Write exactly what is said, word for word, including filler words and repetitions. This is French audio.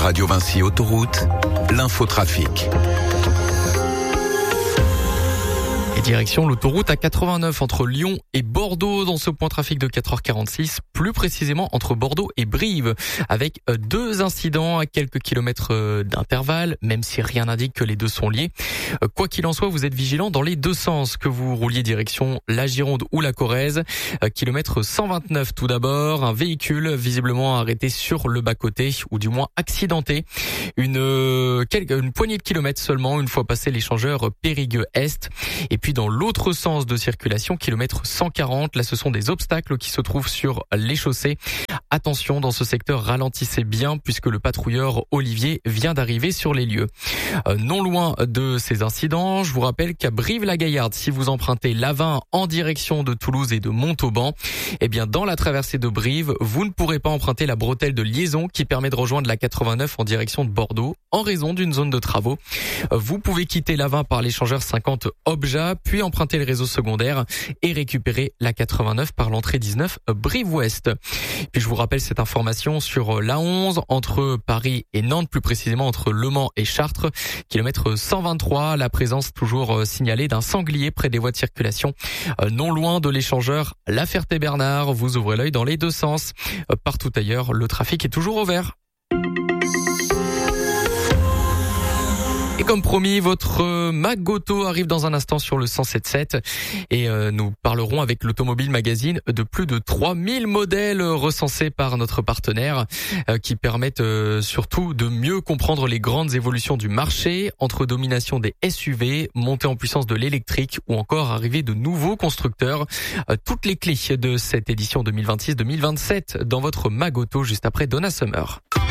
Radio Vinci Autoroute, l'infotrafic. Et direction l'autoroute A quatre-vingt-neuf entre Lyon et Bordeaux dans ce point trafic de quatre heures quarante-six, plus précisément entre Bordeaux et Brive, avec deux incidents à quelques kilomètres d'intervalle, même si rien n'indique que les deux sont liés. Quoi qu'il en soit, vous êtes vigilant dans les deux sens, que vous rouliez direction la Gironde ou la Corrèze. Kilomètre cent vingt-neuf tout d'abord, un véhicule visiblement arrêté sur le bas-côté, ou du moins accidenté. Une, quelques, une poignée de kilomètres seulement, une fois passé l'échangeur Périgueux-Est. Et puis dans l'autre sens de circulation, kilomètre cent quarante, là ce sont des obstacles qui se trouvent sur les chaussées. Attention, dans ce secteur, ralentissez bien puisque le patrouilleur Olivier vient d'arriver sur les lieux. Euh, non loin de ces incidents, je vous rappelle qu'à Brive-la-Gaillarde, si vous empruntez l'A vingt en direction de Toulouse et de Montauban, eh bien dans la traversée de Brive, vous ne pourrez pas emprunter la bretelle de liaison qui permet de rejoindre la quatre-vingt-neuf en direction de Bordeaux en raison d'une zone de travaux. Vous pouvez quitter l'A vingt par l'échangeur cinquante Obja, puis emprunter le réseau secondaire et récupérer la quatre-vingt-neuf par l'entrée dix-neuf Brive-Ouest. Puis je vous rappelle cette information sur l'A onze entre Paris et Nantes, plus précisément entre Le Mans et Chartres, kilomètre cent vingt-trois, la présence toujours signalée d'un sanglier près des voies de circulation non loin de l'échangeur La Ferté-Bernard. Vous ouvrez l'œil dans les deux sens. Partout ailleurs, le trafic est toujours au vert. Et comme promis, votre Magoto arrive dans un instant sur le cent sept sept et euh, nous parlerons avec l'Automobile Magazine de plus de trois mille modèles recensés par notre partenaire euh, qui permettent euh, surtout de mieux comprendre les grandes évolutions du marché entre domination des S U V, montée en puissance de l'électrique ou encore arrivée de nouveaux constructeurs. Euh, toutes les clés de cette édition deux mille vingt-six deux mille vingt-sept dans votre Magoto juste après Donna Summer.